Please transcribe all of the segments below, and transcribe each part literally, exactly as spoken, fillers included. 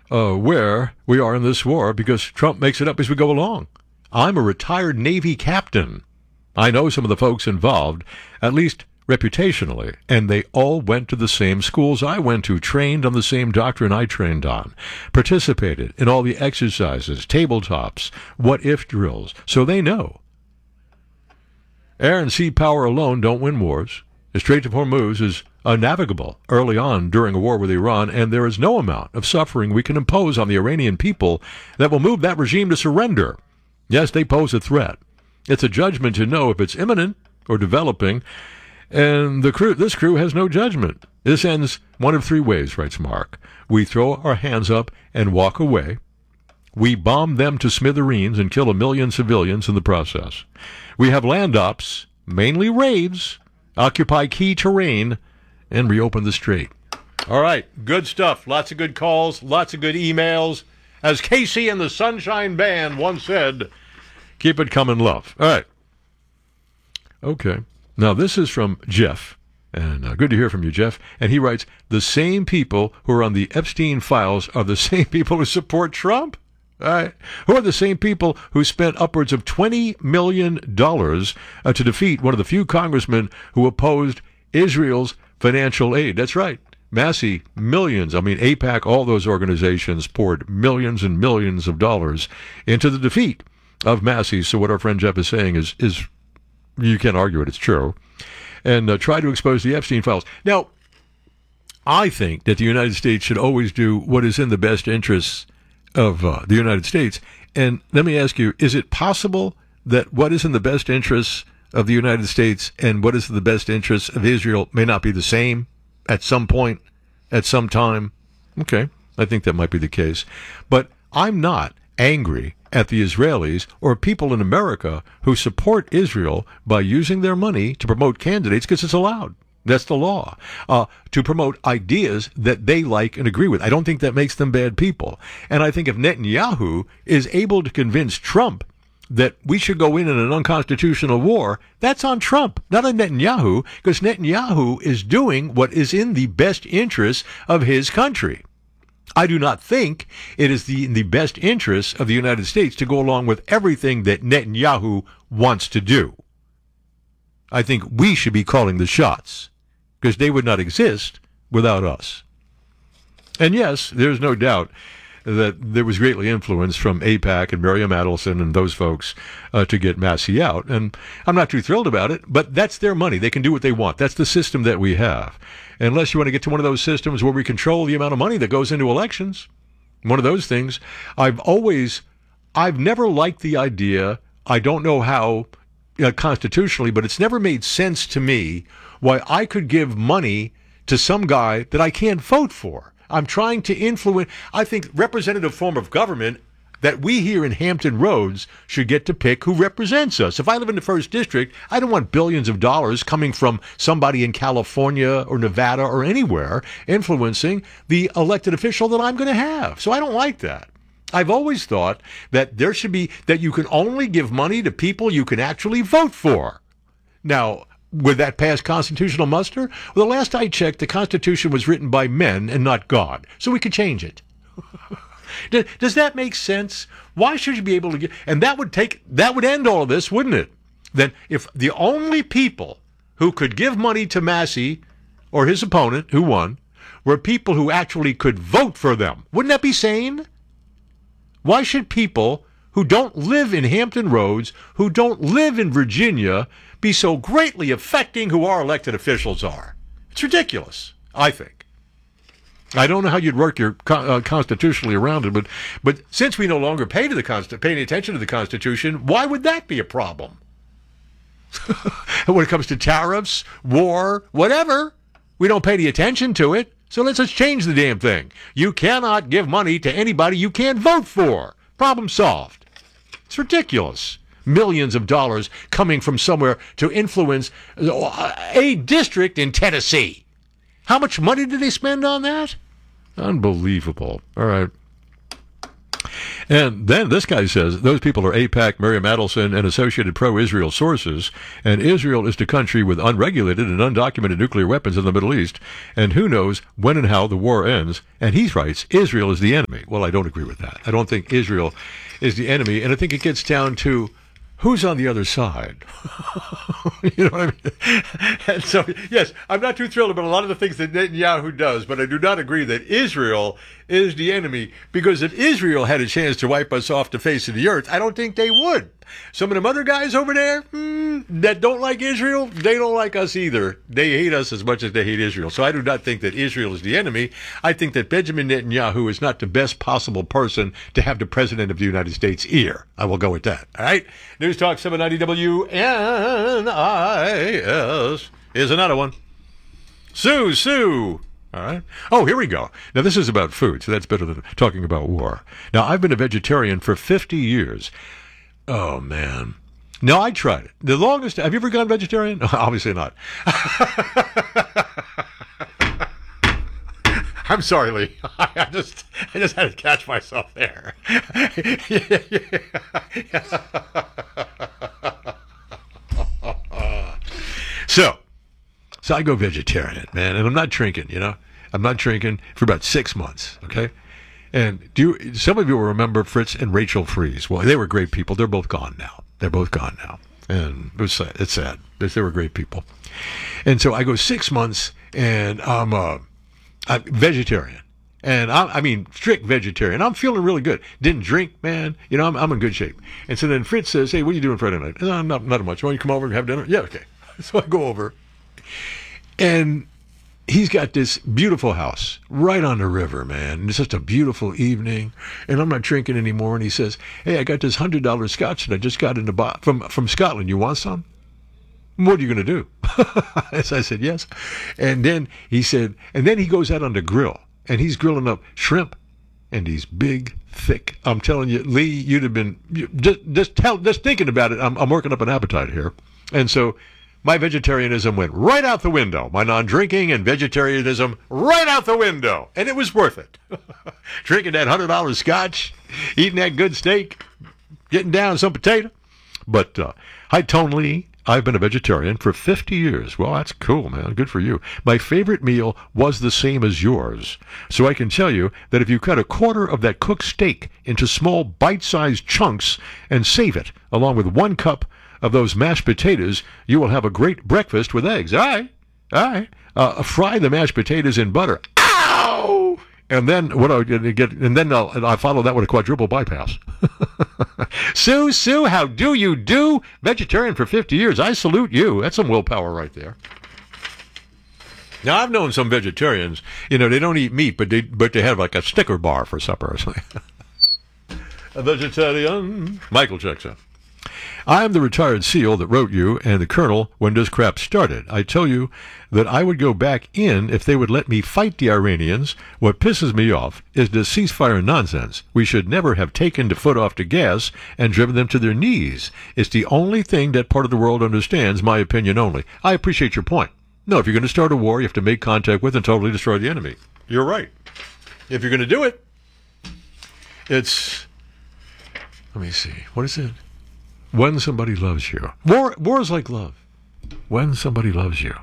uh, where we are in this war because Trump makes it up as we go along. I'm a retired Navy captain. I know some of the folks involved, at least reputationally, and they all went to the same schools I went to, trained on the same doctrine I trained on, participated in all the exercises, tabletops, what-if drills, so they know. Air and sea power alone don't win wars. The Strait of Hormuz is unnavigable early on during a war with Iran, and there is no amount of suffering we can impose on the Iranian people that will move that regime to surrender. Yes, they pose a threat. It's a judgment to know if it's imminent or developing, and the crew, this crew has no judgment. This ends one of three ways, writes Mark. We throw our hands up and walk away. We bomb them to smithereens and kill a million civilians in the process. We have land ops, mainly raids, occupy key terrain, and reopen the strait. All right, good stuff. Lots of good calls, lots of good emails. As Casey and the Sunshine Band once said, keep it coming, love. All right. Okay. Now, this is from Jeff, and uh, good to hear from you, Jeff. And he writes, the same people who are on the Epstein files are the same people who support Trump? All right. Who are the same people who spent upwards of twenty million dollars uh, to defeat one of the few congressmen who opposed Israel's financial aid? That's right. Massey, millions. I mean, AIPAC, all those organizations poured millions and millions of dollars into the defeat of Massey. So what our friend Jeff is saying is, is you can't argue it. It's true. And uh, try to expose the Epstein files. Now, I think that the United States should always do what is in the best interests of uh, the United States. And let me ask you, is it possible that what is in the best interests of the United States and what is in the best interests of Israel may not be the same at some point, at some time? Okay, I think that might be the case. But I'm not angry at the Israelis or people in America who support Israel by using their money to promote candidates because it's allowed. That's the law, uh, to promote ideas that they like and agree with. I don't think that makes them bad people. And I think if Netanyahu is able to convince Trump that we should go in in an unconstitutional war, that's on Trump, not on Netanyahu, because Netanyahu is doing what is in the best interest of his country. I do not think it is the, in the best interest of the United States to go along with everything that Netanyahu wants to do. I think we should be calling the shots, because they would not exist without us. And yes, there's no doubt that there was greatly influence from AIPAC and Miriam Adelson and those folks uh, to get Massey out. And I'm not too thrilled about it, but that's their money. They can do what they want. That's the system that we have. Unless you want to get to one of those systems where we control the amount of money that goes into elections, one of those things, I've always, I've never liked the idea, I don't know how uh, constitutionally, but it's never made sense to me why I could give money to some guy that I can't vote for. I'm trying to influence. I think representative form of government that we here in Hampton Roads should get to pick who represents us. If I live in the first district, I don't want billions of dollars coming from somebody in California or Nevada or anywhere influencing the elected official that I'm going to have. So I don't like that. I've always thought that there should be, that you can only give money to people you can actually vote for. Now, would that pass constitutional muster? Well, the last I checked, the Constitution was written by men and not God, so we could change it. Does that make sense? Why should you be able to get, and that would take, that would end all of this, wouldn't it? Then if the only people who could give money to Massey or his opponent, who won, were people who actually could vote for them, wouldn't that be sane? Why should people who don't live in Hampton Roads, who don't live in Virginia, be so greatly affecting who our elected officials are? It's ridiculous, I think. I don't know how you'd work your uh, constitutionally around it, but but since we no longer pay to the Consti- pay any attention to the Constitution, why would that be a problem? When it comes to tariffs, war, whatever, we don't pay any attention to it. So let's just change the damn thing. You cannot give money to anybody you can't vote for. Problem solved. It's ridiculous. Millions of dollars coming from somewhere to influence a district in Tennessee. How much money did they spend on that? Unbelievable. All right. And then this guy says those people are AIPAC, Miriam Adelson, and associated pro-Israel sources, and Israel is the country with unregulated and undocumented nuclear weapons in the Middle East, and who knows when and how the war ends. And he writes, Israel is the enemy. Well, I don't agree with that. I don't think Israel is the enemy, and I think it gets down to who's on the other side? You know what I mean? And so, yes, I'm not too thrilled about a lot of the things that Netanyahu does, but I do not agree that Israel is the enemy, because if Israel had a chance to wipe us off the face of the earth, I don't think they would. Some of them other guys over there mm, that don't like Israel, they don't like us either. They hate us as much as they hate Israel. So I do not think that Israel is the enemy. I think that Benjamin Netanyahu is not the best possible person to have the President of the United States ear. I will go with that. All right? News Talk seven ninety W N I S is another one. Sue, Sue. All right. Oh, here we go. Now, this is about food, so that's better than talking about war. Now, I've been a vegetarian for fifty years. Oh, man. No, I tried it. The longest... Have you ever gone vegetarian? Obviously not. I'm sorry, Lee. I just I just had to catch myself there. so, so I go vegetarian, man, and I'm not drinking, you know? I'm not drinking for about six months, okay? And do you, some of you will remember Fritz and Rachel Fries. Well, they were great people. They're both gone now. They're both gone now. And it was sad. It's sad. They were great people. And so I go six months, and I'm, uh, I'm vegetarian. And I'm, I mean, strict vegetarian. I'm feeling really good. Didn't drink, man. You know, I'm, I'm in good shape. And so then Fritz says, hey, what are you doing Friday night? No, not, not much. Why don't you come over and have dinner? Yeah, okay. So I go over. And he's got this beautiful house right on the river, man. And it's just a beautiful evening. And I'm not drinking anymore. And he says, hey, I got this one hundred dollars scotch that I just got in the bo- from, from Scotland. You want some? What are you going to do? So I said, yes. And then he said, and then he goes out on the grill. And he's grilling up shrimp. And he's big, thick. I'm telling you, Lee, you'd have been, you, just just, tell, just thinking about it, I'm, I'm working up an appetite here. And so my vegetarianism went right out the window. My non-drinking and vegetarianism right out the window. And it was worth it. Drinking that one hundred dollars scotch, eating that good steak, getting down some potato. But uh, hi, Tone Lee. I've been a vegetarian for fifty years. Well, that's cool, man. Good for you. My favorite meal was the same as yours. So I can tell you that if you cut a quarter of that cooked steak into small bite-sized chunks and save it, along with one cup of those mashed potatoes, you will have a great breakfast with eggs. All right. All right. Uh, fry the mashed potatoes in butter. Ow! And then what I get, and then I'll, I follow that with a quadruple bypass. Sue, Sue, how do you do? Vegetarian for fifty years. I salute you. That's some willpower right there. Now, I've known some vegetarians, you know, they don't eat meat, but they but they have like a Snicker bar for supper or something. A vegetarian. Michael checks in. I am the retired SEAL that wrote you and the Colonel when this crap started. I tell you that I would go back in if they would let me fight the Iranians. What pisses me off is this ceasefire nonsense. We should never have taken the foot off the gas and driven them to their knees. It's the only thing that part of the world understands, my opinion only. I appreciate your point. No, if you're going to start a war, you have to make contact with and totally destroy the enemy. You're right. If you're going to do it, it's... Let me see. What is it? When somebody loves you. War, war is like love. When somebody loves you.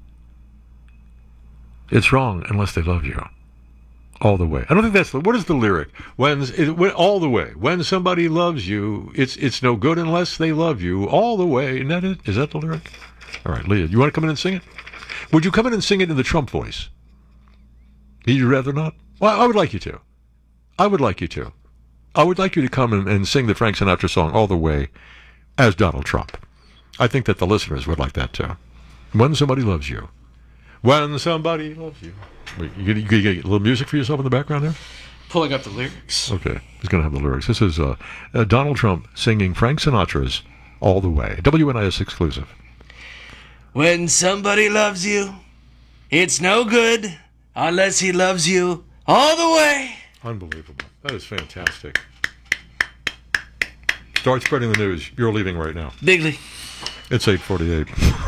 It's wrong unless they love you. All the way. I don't think that's the... What is the lyric? When, it, when all the way. When somebody loves you, it's it's no good unless they love you. All the way. Isn't that it? Is that the lyric? All right, Leah, you want to come in and sing it? Would you come in and sing it in the Trump voice? Would you rather not? Well, I would like you to. I would like you to. I would like you to come in and sing the Frank Sinatra song All the Way as Donald Trump. I think that the listeners would like that too. When somebody loves you. When somebody loves you. Wait, you get, you get a little music for yourself in the background there? Pulling up the lyrics. Okay, he's going to have the lyrics. This is uh, uh, Donald Trump singing Frank Sinatra's All the Way. W N I S exclusive. When somebody loves you, it's no good unless he loves you all the way. Unbelievable. That is fantastic. Start spreading the news. You're leaving right now. Bigly. It's eight forty-eight.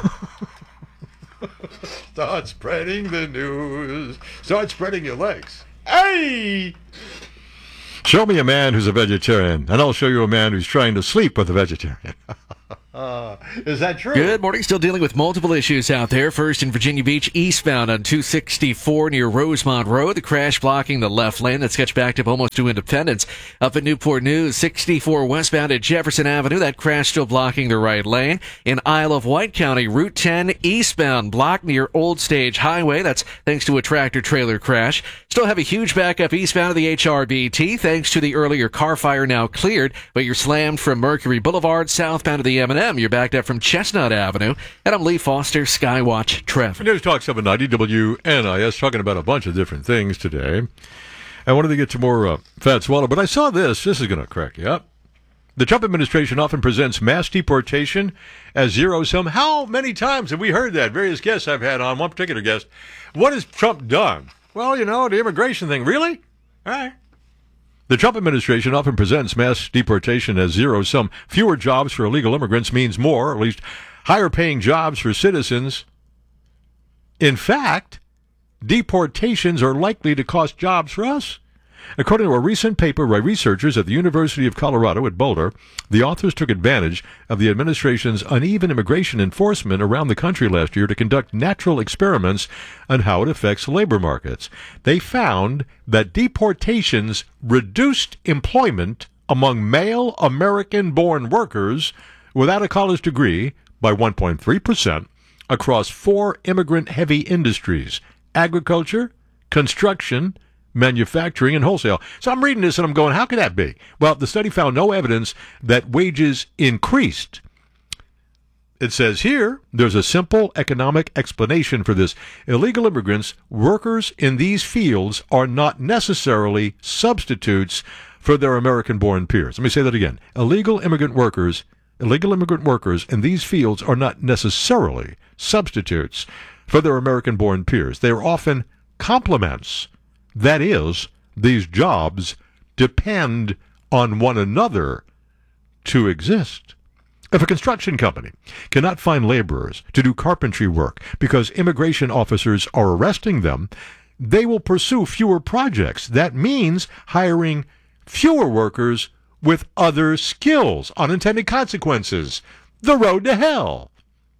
Start spreading the news. Start spreading your legs. Hey! Show me a man who's a vegetarian, and I'll show you a man who's trying to sleep with a vegetarian. Uh, is that true? Good morning. Still dealing with multiple issues out there. First in Virginia Beach, eastbound on two sixty-four near Rosemont Road. The crash blocking the left lane. That sketch backed up almost to Independence. Up at Newport News, sixty-four westbound at Jefferson Avenue. That crash still blocking the right lane. In Isle of Wight County, Route ten eastbound blocked near Old Stage Highway. That's thanks to a tractor-trailer crash. Still have a huge backup eastbound of the H R B T thanks to the earlier car fire now cleared, but you're slammed from Mercury Boulevard southbound of the M and M. You're backed up from Chestnut Avenue. And I'm Lee Foster, Skywatch traffic. News Talk seven ninety W N I S, talking about a bunch of different things today. I wanted to get to more uh, fat swallow, but I saw this. This is going to crack you up. The Trump administration often presents mass deportation as zero-sum. How many times have we heard that? Various guests I've had on, one particular guest. What has Trump done? Well, you know, the immigration thing. Really? All right. The Trump administration often presents mass deportation as zero-sum. Fewer jobs for illegal immigrants means more, or at least higher-paying jobs for citizens. In fact, deportations are likely to cost jobs for us. According to a recent paper by researchers at the University of Colorado at Boulder, the authors took advantage of the administration's uneven immigration enforcement around the country last year to conduct natural experiments on how it affects labor markets. They found that deportations reduced employment among male American-born workers without a college degree by one point three percent across four immigrant-heavy industries: agriculture, construction, manufacturing, and wholesale. So I'm reading this and I'm going, how could that be? Well, the study found no evidence that wages increased. It says here, there's a simple economic explanation for this. Illegal immigrants, workers in these fields, are not necessarily substitutes for their American-born peers. Let me say that again. Illegal immigrant workers, illegal immigrant workers in these fields are not necessarily substitutes for their American-born peers. They are often complements. That is, these jobs depend on one another to exist. If a construction company cannot find laborers to do carpentry work because immigration officers are arresting them, they will pursue fewer projects. That means hiring fewer workers with other skills. Unintended consequences. The road to hell.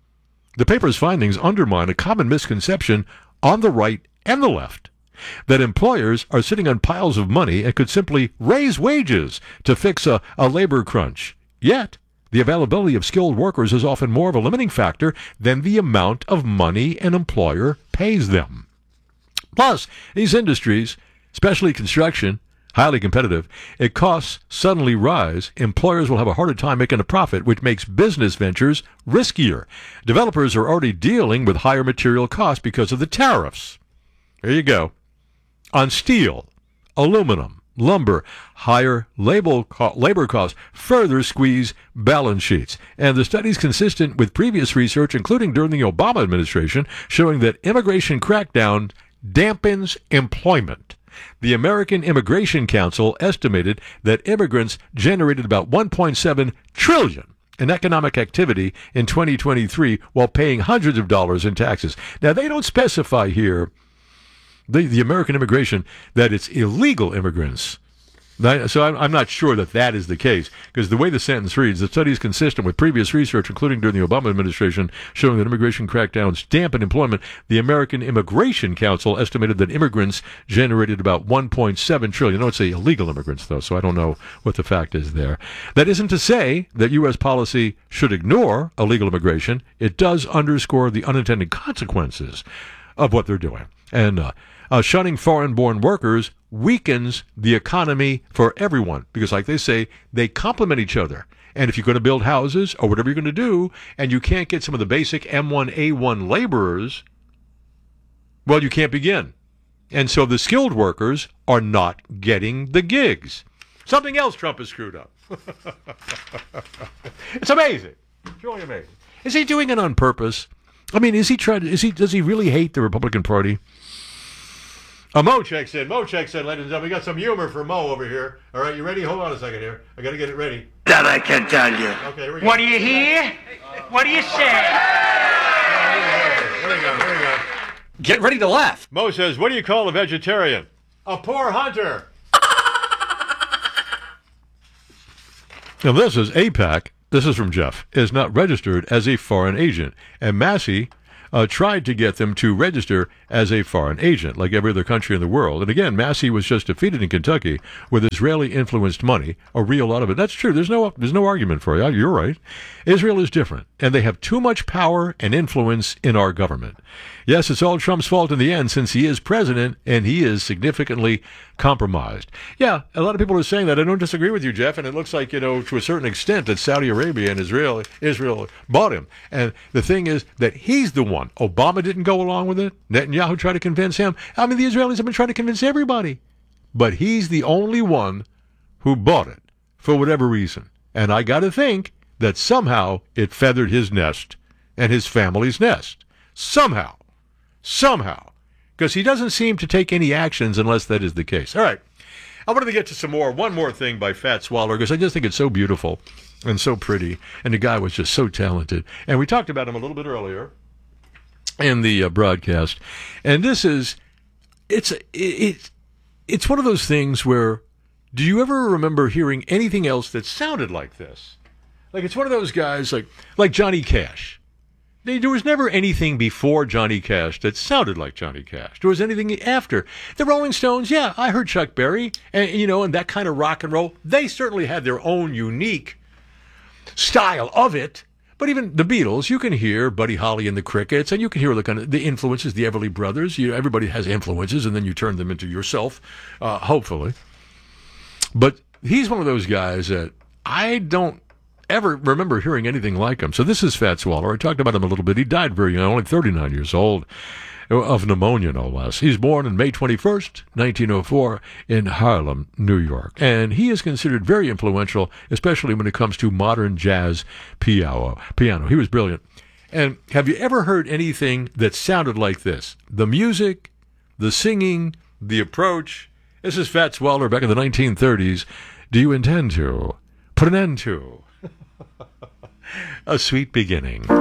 The paper's findings undermine a common misconception on the right and the left, that employers are sitting on piles of money and could simply raise wages to fix a, a labor crunch. Yet, the availability of skilled workers is often more of a limiting factor than the amount of money an employer pays them. Plus, these industries, especially construction, highly competitive. If costs suddenly rise, employers will have a harder time making a profit, which makes business ventures riskier. Developers are already dealing with higher material costs because of the tariffs. There you go. On steel, aluminum, lumber, higher labor costs further squeeze balance sheets. And the study is consistent with previous research, including during the Obama administration, showing that immigration crackdown dampens employment. The American Immigration Council estimated that immigrants generated about one point seven trillion dollars in economic activity in twenty twenty-three while paying hundreds of dollars in taxes. Now, they don't specify here, The, the American immigration, that it's illegal immigrants. So I'm, I'm not sure that that is the case, because the way the sentence reads, the study is consistent with previous research, including during the Obama administration, showing that immigration crackdowns dampen employment. The American Immigration Council estimated that immigrants generated about one point seven trillion dollars. I don't say illegal immigrants, though, so I don't know what the fact is there. That isn't to say that U S policy should ignore illegal immigration. It does underscore the unintended consequences of what they're doing. And uh, Uh, shunning foreign-born workers weakens the economy for everyone because, like they say, they complement each other. And if you're going to build houses or whatever you're going to do, and you can't get some of the basic M one A one laborers, well, you can't begin. And so the skilled workers are not getting the gigs. Something else Trump has screwed up. It's amazing. It's really amazing. Is he doing it on purpose? I mean, is he trying? Is he? Does he really hate the Republican Party? Uh, Mo checks in. Mo checks in, ladies and gentlemen. We got some humor for Mo over here. All right, you ready? Hold on a second here. I got to get it ready. That I can tell you. Okay, here we go. What do you hear? What do you say? Here we go. Here we go. Get ready to laugh. Mo says, what do you call a vegetarian? A poor hunter. Now this is AIPAC, this is from Jeff, is not registered as a foreign agent. And Massey uh, tried to get them to register as a foreign agent, like every other country in the world. And again, Massey was just defeated in Kentucky with Israeli-influenced money, a real lot of it. That's true. There's no there's no argument for you. You're right. Israel is different, and they have too much power and influence in our government. Yes, it's all Trump's fault in the end, since he is president and he is significantly compromised. Yeah, a lot of people are saying that. I don't disagree with you, Jeff, and it looks like, you know, to a certain extent that Saudi Arabia and Israel Israel bought him. And the thing is that he's the one. Obama didn't go along with it. Netanyahu tried to convince him. I mean, the Israelis have been trying to convince everybody. But he's the only one who bought it for whatever reason. And I got to think that somehow it feathered his nest and his family's nest. Somehow. Somehow. Because he doesn't seem to take any actions unless that is the case. All right. I wanted to get to some more, one more thing by Fats Waller, because I just think it's so beautiful and so pretty. And the guy was just so talented. And we talked about him a little bit earlier in the uh, broadcast. And this is, it's, it, it, it's one of those things where, do you ever remember hearing anything else that sounded like this? Like, it's one of those guys, like, like Johnny Cash. There was never anything before Johnny Cash that sounded like Johnny Cash. There was anything after. The Rolling Stones, yeah, I heard Chuck Berry, and, you know, and that kind of rock and roll. They certainly had their own unique style of it. But even the Beatles, you can hear Buddy Holly and the Crickets, and you can hear the kind of the influences, the Everly Brothers. You know, everybody has influences, and then you turn them into yourself, uh, hopefully. But he's one of those guys that I don't ever remember hearing anything like him. So this is Fats Waller. I talked about him a little bit. He died very young, only thirty-nine years old, of pneumonia, no less. He's born on May twenty-first, nineteen oh four, in Harlem, New York. And he is considered very influential, especially when it comes to modern jazz piano. Piano. He was brilliant. And have you ever heard anything that sounded like this? The music, the singing, the approach. This is Fats Waller back in the nineteen thirties. Do you intend to put an end to a sweet beginning?